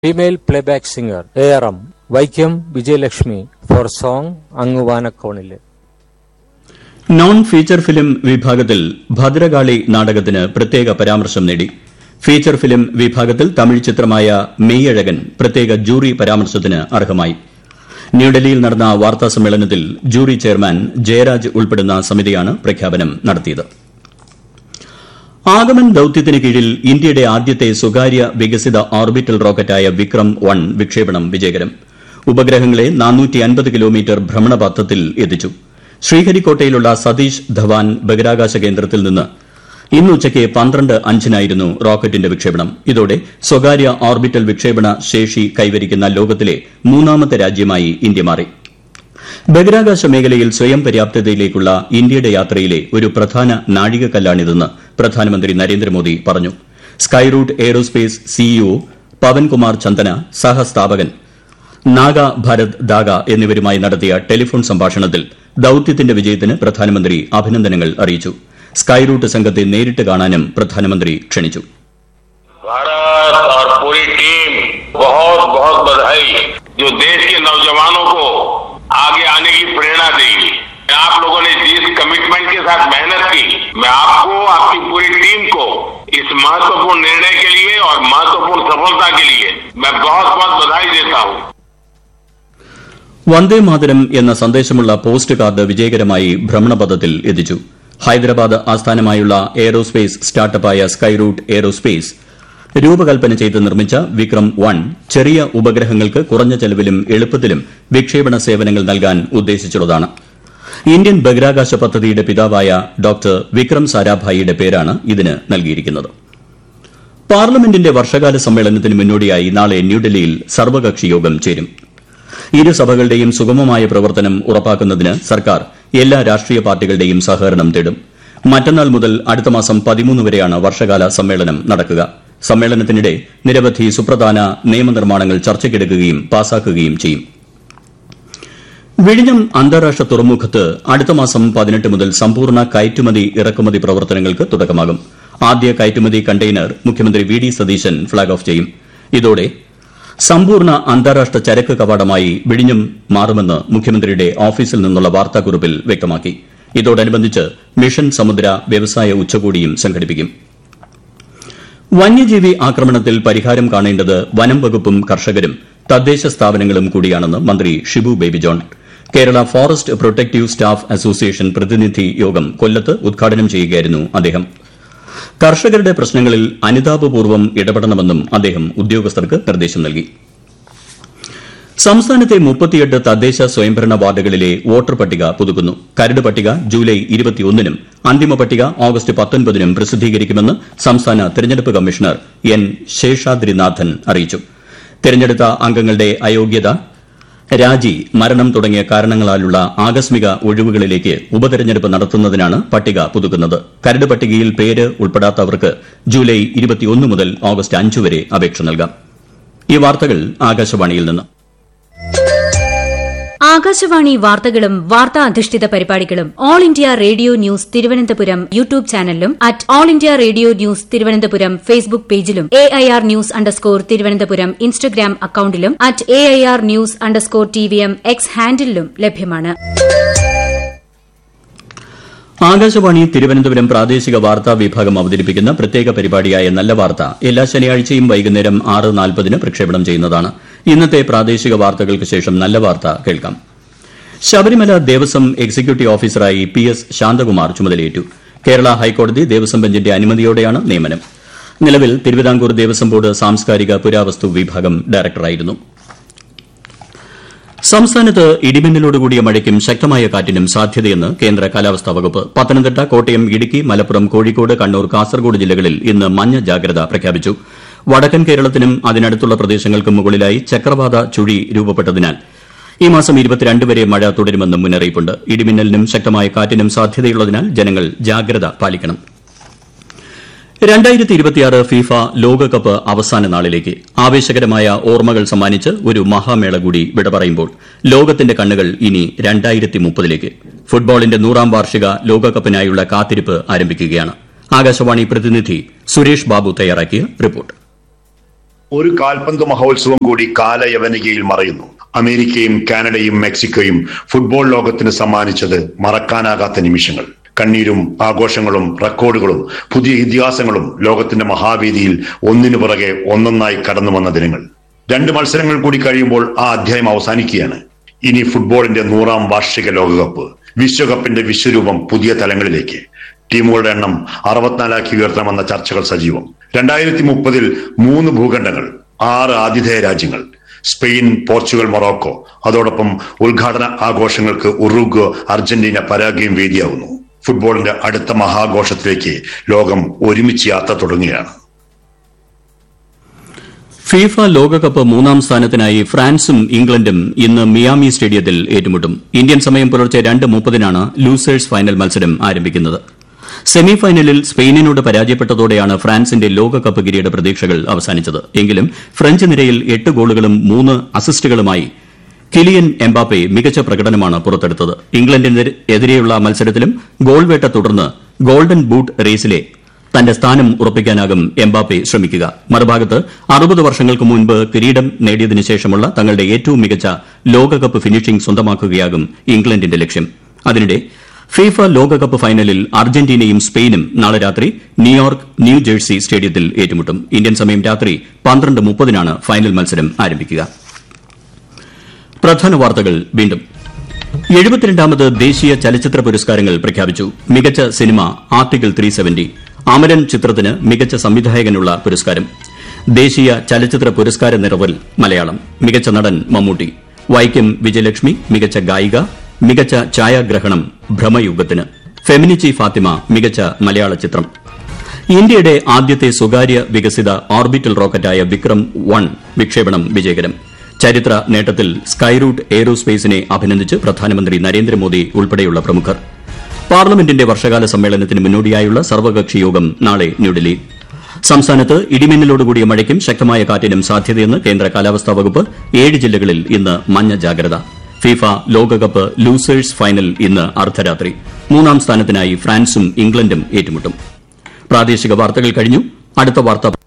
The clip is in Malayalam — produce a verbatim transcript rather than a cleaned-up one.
Female playback singer A R M Vaikam Vijayalakshmi for song Anguvanakkonile. Non feature film വിഭാഗത്തിൽ ഭദ്രകാളി നാടകത്തിന് പ്രത്യേക പരാമർശം നേടി. ഫീച്ചർ ഫിലിം വിഭാഗത്തിൽ തമിഴ് ചിത്രമായ മെയ്യഴകൻ പ്രത്യേക ജൂറി പരാമർശത്തിന് അർഹമായി. ന്യൂഡൽഹിയിൽ നടന്ന വാർത്താസമ്മേളനത്തിൽ ജൂറി ചെയർമാൻ ജയരാജ് ഉൾപ്പെടുന്ന സമിതിയാണ് പ്രഖ്യാപനം നടത്തിയത്. ആഗമൻ ദൌത്യത്തിന് കീഴിൽ ഇന്ത്യയുടെ ആദ്യത്തെ സ്വകാര്യ വികസിത ഓർബിറ്റൽ റോക്കറ്റായ വിക്രം വൺ വിക്ഷേപണം വിജയകരം. ഉപഗ്രഹങ്ങളെ നാനൂറ്റി അൻപത് കിലോമീറ്റർ ഭ്രമണപഥത്തിൽ എത്തിച്ചു. ശ്രീഹരിക്കോട്ടയിലുള്ള സതീഷ് ധവാൻ ബഹിരാകാശ കേന്ദ്രത്തിൽ നിന്ന് ഇന്ന് ഉച്ചയ്ക്ക് പന്ത്രണ്ട് അഞ്ചിനായിരുന്നു റോക്കറ്റിന്റെ വിക്ഷേപണം. ഇതോടെ സ്വകാര്യ ഓർബിറ്റൽ വിക്ഷേപണ ശേഷി കൈവരിക്കുന്ന ലോകത്തിലെ മൂന്നാമത്തെ രാജ്യമായി ഇന്ത്യ മാറി. ബഹിരാകാശ മേഖലയിൽ സ്വയം പര്യാപ്തതയിലേക്കുള്ള ഇന്ത്യയുടെ യാത്രയിലെ ഒരു പ്രധാന നാഴികക്കല്ലാണിതെന്ന് പ്രധാനമന്ത്രി നരേന്ദ്രമോദി പറഞ്ഞു. സ്കൈറൂട്ട് എയ്റോസ്പേസ് സിഇഒ പവൻകുമാർ ചന്ദന, സഹസ്ഥാപകൻ നാഗ ഭാരത് ദാഗ എന്നിവരുമായി നടത്തിയ ടെലിഫോൺ സംഭാഷണത്തിൽ ദൌത്യത്തിന്റെ വിജയത്തിന് പ്രധാനമന്ത്രി അഭിനന്ദനങ്ങൾ അറിയിച്ചു. സ്കൈറൂട്ട് സംഘത്തെ നേരിട്ട് കാണാനും പ്രധാനമന്ത്രി ക്ഷണിച്ചു. भारत और पूरी टीम बहुत बहुत बधाई, जो देश के नौजवानों को आगे आने की प्रेरणा देगी. आप लोगों ने जिस कमिटमेंट के साथ मेहनत की, मैं आपको, आपकी पूरी टीम को इस महत्वपूर्ण निर्णय के लिए और महत्वपूर्ण सफलता के लिए मैं बहुत बहुत बधाई देता हूं. വന്ദേ മാതരം എന്ന സന്ദേശമുള്ള പോസ്റ്റ് കാർഡ് വിജയകരമായി ഭ്രമണപഥത്തിൽ എത്തിച്ചു. ഹൈദരാബാദ് ആസ്ഥാനമായുള്ള എയ്റോസ്പേസ് സ്റ്റാർട്ടപ്പായ സ്കൈറൂട്ട് എയ്റോസ്പേസ് രൂപകൽപ്പന ചെയ്ത് നിർമ്മിച്ച വിക്രം വൺ ചെറിയ ഉപഗ്രഹങ്ങൾക്ക് കുറഞ്ഞ ചെലവിലും എളുപ്പത്തിലും വിക്ഷേപണ സേവനങ്ങൾ നൽകാൻ ഉദ്ദേശിച്ചുള്ളതാണ്. ഇന്ത്യൻ ബഹിരാകാശ പദ്ധതിയുടെ പിതാവായ ഡോക്ടർ വിക്രം സാരാഭായിയുടെ പേരാണ് ഇതിന് നൽകിയിരിക്കുന്നത്. പാർലമെന്റിന്റെ വർഷകാല സമ്മേളനത്തിന് മുന്നോടിയായി നാളെ ന്യൂഡൽഹിയിൽ സർവകക്ഷി യോഗം ചേരും. ഇരു സഭകളുടെയും സുഗമമായ പ്രവർത്തനം ഉറപ്പാക്കുന്നതിന് സർക്കാർ എല്ലാ രാഷ്ട്രീയ പാർട്ടികളുടെയും സഹകരണം തേടും. മറ്റന്നാൾ മുതൽ അടുത്ത മാസം പതിമൂന്ന് വരെയാണ് വർഷകാല സമ്മേളനം നടക്കുക. സമ്മേളനത്തിനിടെ നിരവധി സുപ്രധാന നിയമനിർമ്മാണങ്ങൾ ചർച്ചയ്ക്കെടുക്കുകയും പാസാക്കുകയും ചെയ്യും. വിഴിഞ്ഞം അന്താരാഷ്ട്ര തുറമുഖത്ത് അടുത്ത മാസം പതിനെട്ട് മുതൽ സമ്പൂർണ്ണ കയറ്റുമതി ഇറക്കുമതി പ്രവർത്തനങ്ങൾക്ക് തുടക്കമാകും. ആദ്യ കയറ്റുമതി കണ്ടെയ്നർ മുഖ്യമന്ത്രി V D Satheesan flag off ചെയ്യും. ഇതോടെ സമ്പൂർണ്ണ അന്താരാഷ്ട്ര ചരക്ക് കവാടമായി വിഴിഞ്ഞം മാറുമെന്ന് മുഖ്യമന്ത്രിയുടെ ഓഫീസിൽ നിന്നുള്ള വാർത്താക്കുറിപ്പിൽ വ്യക്തമാക്കി. ഇതോടനുബന്ധിച്ച് മിഷൻ സമുദ്ര വ്യവസായ ഉച്ചകോടിയും സംഘടിപ്പിക്കും. വന്യജീവി ആക്രമണത്തിൽ പരിഹാരം കാണേണ്ടത് വനം വകുപ്പും കർഷകരും തദ്ദേശ സ്ഥാപനങ്ങളും കൂടിയാണെന്ന് മന്ത്രി Shibu baby John. Kerala forest protective staff association പ്രതിനിധി യോഗം കൊല്ലത്ത് ഉദ്ഘാടനം ചെയ്യുകയായിരുന്നു അദ്ദേഹം. കർഷകരുടെ പ്രശ്നങ്ങളിൽ അനുതാപപൂർവ്വം ഇടപെടണമെന്നും അദ്ദേഹം ഉദ്യോഗസ്ഥർക്ക് നിർദ്ദേശം നൽകി. സംസ്ഥാനത്തെ മുപ്പത്തിയെട്ട് തദ്ദേശ സ്വയംഭരണ വാർഡുകളിലെ വോട്ടർ പട്ടിക പുതുക്കുന്നു. കരട് പട്ടിക ജൂലൈ ഇരുപത്തിയൊന്നിനും അന്തിമ പട്ടിക ഓഗസ്റ്റ് പത്തൊൻപതിനും പ്രസിദ്ധീകരിക്കുമെന്ന് സംസ്ഥാന തെരഞ്ഞെടുപ്പ് കമ്മീഷണർ എൻ ശേഷാദ്രിനാഥൻ അറിയിച്ചു. തെരഞ്ഞെടുത്ത അംഗങ്ങളുടെ അയോഗ്യത, രാജി, മരണം തുടങ്ങിയ കാരണങ്ങളാലുള്ള ആകസ്മിക ഒഴിവുകളിലേക്ക് ഉപതെരഞ്ഞെടുപ്പ് നടത്തുന്നതിനാണ് പട്ടിക പുതുക്കുന്നത്. കരട് പട്ടികയിൽ പേര് ഉൾപ്പെടാത്തവർക്ക് ജൂലൈ ഇരുപത്തിയൊന്ന് മുതൽ ഓഗസ്റ്റ് അഞ്ച് വരെ അപേക്ഷ നൽകാം. ഈ വാർത്തകൾ ആകാശവാണിയിൽ നിന്ന്. ആകാശവാണി വാർത്തകളും വാർത്താ അധിഷ്ഠിത പരിപാടികളും all India radio news Thiruvananthapuram YouTube ചാനലിലും at all India radio news Thiruvananthapuram Facebook പേജിലും A I R news underscore Thiruvananthapuram Instagram അക്കൌണ്ടിലും at A I R news underscore T V M X ഹാൻഡിലും ലഭ്യമാണ്. ആകാശവാണി തിരുവനന്തപുരം പ്രാദേശിക വാർത്താ വിഭാഗം അവതരിപ്പിക്കുന്ന പ്രത്യേക പരിപാടിയായ നല്ല വാർത്ത എല്ലാ ശനിയാഴ്ചയും വൈകുന്നേരം ആറ് നാൽപ്പതിന് പ്രക്ഷേപണം ചെയ്യുന്നതാണ്. ഇന്നത്തെ പ്രാദേശിക വാർത്തകൾക്ക് ശേഷം നല്ല വാർത്ത കേൾക്കാം. ശബരിമല ദേവസ്വം എക്സിക്യൂട്ടീവ് ഓഫീസറായി പി എസ് ശാന്തകുമാർ ചുമതലയേറ്റു. കേരള ഹൈക്കോടതി ദേവസ്വം ബെഞ്ചിന്റെ അനുമതിയോടെയാണ് നിയമനം. നിലവിൽ തിരുവിതാംകൂർ ദേവസ്വം ബോർഡ് സാംസ്കാരിക പുരാവസ്തു വിഭാഗം ഡയറക്ടറായിരുന്നു. സംസ്ഥാനത്ത് ഇടിമിന്നലോടുകൂടിയ മഴയ്ക്കും ശക്തമായ കാറ്റിനും സാധ്യതയെന്ന് കേന്ദ്ര കാലാവസ്ഥാ വകുപ്പ്. പത്തനംതിട്ട, കോട്ടയം, ഇടുക്കി, മലപ്പുറം, കോഴിക്കോട്, കണ്ണൂർ, കാസർഗോഡ് ജില്ലകളിൽ ഇന്ന് മഞ്ഞ ജാഗ്രത പ്രഖ്യാപിച്ചു. വടക്കൻ കേരളത്തിനും അതിനടുത്തുള്ള പ്രദേശങ്ങൾക്കും മുകളിലായി ചക്രവാത ചുഴി രൂപപ്പെട്ടതിനാൽ ഈ മാസം ഇരുപത്തിരണ്ട് വരെ മഴ തുടരുമെന്നും മുന്നറിയിപ്പുണ്ട്. ഇടിമിന്നലിനും ശക്തമായ കാറ്റിനും സാധ്യതയുള്ളതിനാൽ ജനങ്ങൾ ജാഗ്രത പാലിക്കണം. രണ്ടായിരത്തി ഇരുപത്തിയാറ് ഫിഫ ലോകകപ്പ് അവസാന നാളിലേക്ക് ആവേശകരമായ ഓർമ്മകൾ സമ്മാനിച്ച് ഒരു മഹാമേള കൂടി വിട പറയുമ്പോൾ ലോകത്തിന്റെ കണ്ണുകൾ ഇനി രണ്ടായിരത്തി മുപ്പതിലേക്ക്. ഫുട്ബോളിന്റെ നൂറാം വാർഷിക ലോകകപ്പിനായുള്ള കാത്തിരിപ്പ് ആരംഭിക്കുകയാണ്. ആകാശവാണി പ്രതിനിധി സുരേഷ് ബാബു തയ്യാറാക്കിയ റിപ്പോർട്ട്. ഒരു കാൽപന്ത് മഹോത്സവം കൂടി കാലയവനികയിൽ മറയുന്നു. അമേരിക്കയും കാനഡയും മെക്സിക്കോയും ഫുട്ബോൾ ലോകത്തിന് സമ്മാനിച്ചത് മറക്കാനാകാത്ത നിമിഷങ്ങൾ. കണ്ണീരും ആഘോഷങ്ങളും റെക്കോർഡുകളും പുതിയ ഇതിഹാസങ്ങളും ലോകത്തിന്റെ മഹാവേദിയിൽ ഒന്നിനു പുറകെ ഒന്നൊന്നായി കടന്നു വന്ന ദിനങ്ങൾ. രണ്ട് മത്സരങ്ങൾ കൂടി കഴിയുമ്പോൾ ആ അധ്യായം അവസാനിക്കുകയാണ്. ഇനി ഫുട്ബോളിന്റെ നൂറാം വാർഷിക ലോകകപ്പ്, വിശ്വകപ്പിന്റെ വിശ്വരൂപം പുതിയ തലങ്ങളിലേക്ക്. ടീമുകളുടെ എണ്ണം അറുപത്തിനാലാക്കി ഉയർത്തണമെന്ന ചർച്ചകൾ സജീവം. രണ്ടായിരത്തി മുപ്പതിൽ മൂന്ന് ഭൂഖണ്ഡങ്ങൾ, ആറ് ആതിഥേയ രാജ്യങ്ങൾ, സ്പെയിൻ, പോർച്ചുഗൽ, മൊറോക്കോ. അതോടൊപ്പം ഉദ്ഘാടന ആഘോഷങ്ങൾക്ക് ഉറുഗ്വ, അർജന്റീന, പരാഗ്വേയും വേദിയാവുന്നു. ഫുട്ബോളിന്റെ അടുത്ത മഹാഘോഷത്തിലേക്ക് ലോകം ഒരുമിച്ച് യാത്ര തുടങ്ങുകയാണ്. ഫിഫ ലോകകപ്പ് മൂന്നാം സ്ഥാനത്തിനായി ഫ്രാൻസും ഇംഗ്ലണ്ടും ഇന്ന് മിയാമി സ്റ്റേഡിയത്തിൽ ഏറ്റുമുട്ടും. ഇന്ത്യൻ സമയം പുലർച്ചെ രണ്ട് മുപ്പതിനാണ് ലൂസേഴ്സ് ഫൈനൽ മത്സരം ആരംഭിക്കുന്നത്. സെമിഫൈനലിൽ സ്പെയിനിനോട് പരാജയപ്പെട്ടതോടെയാണ് ഫ്രാൻസിന്റെ ലോകകപ്പ് കിരീട പ്രതീക്ഷകൾ അവസാനിച്ചത്. എങ്കിലും ഫ്രഞ്ച് നിരയിൽ എട്ട് ഗോളുകളും മൂന്ന് അസിസ്റ്റുകളുമായി കിലിയൻ എംബാപ്പെ മികച്ച പ്രകടനമാണ് പുറത്തെടുത്തത്. ഇംഗ്ലണ്ടിനെതിരെയുള്ള മത്സരത്തിലും ഗോൾവേട്ട തുടർന്ന് ഗോൾഡൻ ബൂട്ട് റേസിലെ തന്റെ സ്ഥാനം ഉറപ്പിക്കാനാകും എംബാപ്പെ ശ്രമിക്കുക. മറുഭാഗത്ത് അറുപത് വർഷങ്ങൾക്ക് മുൻപ് കിരീടം നേടിയതിനു ശേഷമുള്ള തങ്ങളുടെ ഏറ്റവും മികച്ച ലോകകപ്പ് ഫിനിഷിംഗ് സ്വന്തമാക്കുകയാകും ഇംഗ്ലണ്ടിന്റെ ലക്ഷ്യം. അതിനിടെ ഫിഫ ലോകകപ്പ് ഫൈനലിൽ അർജന്റീനയും സ്പെയിനും നാളെ രാത്രി ന്യൂയോർക്ക് ന്യൂ ജേഴ്സി സ്റ്റേഡിയത്തിൽ ഏറ്റുമുട്ടും. ഇന്ത്യൻ സമയം രാത്രി പന്ത്രണ്ട് മുപ്പതിനാണ് ഫൈനൽ മത്സരം ആരംഭിക്കുക. പ്രധാന വാർത്തകൾ വീണ്ടും. എഴുപത്തിരണ്ടാമത് ദേശീയ ചലച്ചിത്ര പുരസ്കാരങ്ങൾ പ്രഖ്യാപിച്ചു. മികച്ച cinema article three seventy. Amaran ചിത്രത്തിന് മികച്ച സംവിധായകനുള്ള പുരസ്കാരം. ദേശീയ ചലച്ചിത്ര പുരസ്കാര നിറവൽ മലയാളം. മികച്ച നടൻ മമ്മൂട്ടി. വൈക്കം വിജയലക്ഷ്മി മികച്ച ഗായിക. മികച്ച ഛായാഗ്രഹണം ഭ്രമയുഗത്തിന്. ഫെമിനിച്ചി ഫാത്തിമ മികച്ച മലയാള ചിത്രം. ഇന്ത്യയുടെ ആദ്യത്തെ സ്വകാര്യ വികസിത ഓർബിറ്റൽ റോക്കറ്റായ വിക്രം വൺ വിക്ഷേപണം വിജയകരം. ചരിത്ര നേട്ടത്തിൽ സ്കൈറൂട്ട് എയ്റോസ്പേസിനെ അഭിനന്ദിച്ച് പ്രധാനമന്ത്രി നരേന്ദ്രമോദി ഉൾപ്പെടെയുള്ള പ്രമുഖർ. പാർലമെന്റിന്റെ വർഷകാല സമ്മേളനത്തിന് മുന്നോടിയായുള്ള സർവകക്ഷി യോഗം നാളെ ന്യൂഡൽഹിയിൽ. സംസ്ഥാനത്ത് ഇടിമിന്നലോടുകൂടിയ മഴയ്ക്കും ശക്തമായ കാറ്റിനും സാധ്യതയെന്ന് കേന്ദ്ര കാലാവസ്ഥാ വകുപ്പ്. ഏഴ് ജില്ലകളിൽ ഇന്ന് മഞ്ഞ ജാഗ്രത. ഫിഫ ലോകകപ്പ് ലൂസേഴ്സ് ഫൈനൽ ഇന്ന് അർദ്ധരാത്രി. മൂന്നാം സ്ഥാനത്തിനായി ഫ്രാൻസും ഇംഗ്ലണ്ടും ഏറ്റുമുട്ടും. പ്രാദേശിക വാർത്തകൾ കഴിഞ്ഞു. അടുത്ത വാർത്ത